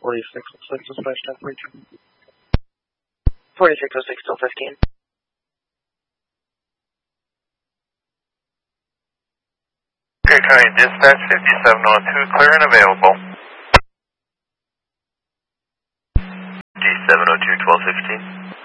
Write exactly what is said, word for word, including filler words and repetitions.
forty-six oh six, dispatch ten forty-two. forty-six oh six, still fifteen. Great County Dispatch fifty-seven oh two, clear and available. G seven oh two, twelve fifteen.